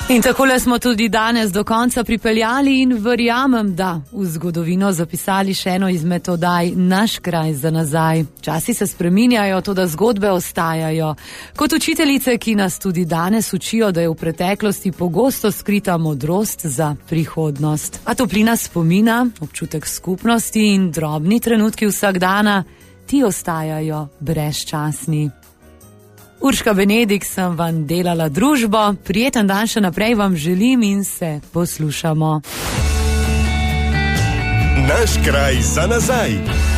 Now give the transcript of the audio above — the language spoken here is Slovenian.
In takole smo tudi danes do konca pripeljali in verjamem, da v zgodovino zapisali še eno izmed oddaj Naš kraj za nazaj. Časi se spreminjajo, toda zgodbe ostajajo. Kot učiteljice, ki nas tudi danes učijo, da je v preteklosti pogosto skrita modrost za prihodnost. A toplina spomina, občutek skupnosti in drobni trenutki vsakdana, ti ostajajo brezčasni. Urška Benedik sem vam delala družbo, prijeten dan še naprej vam želim in se poslušamo. Naš kraj za nazaj.